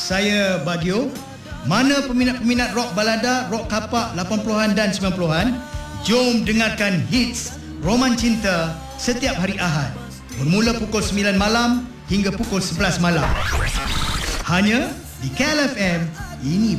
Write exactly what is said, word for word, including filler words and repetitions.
saya Bagio. Mana peminat-peminat rock balada, rock kapak lapan puluhan dan sembilan puluhan, jom dengarkan hits Roman Cinta setiap hari Ahad bermula pukul sembilan malam hingga pukul sebelas malam. Hanya di K L F M. Ini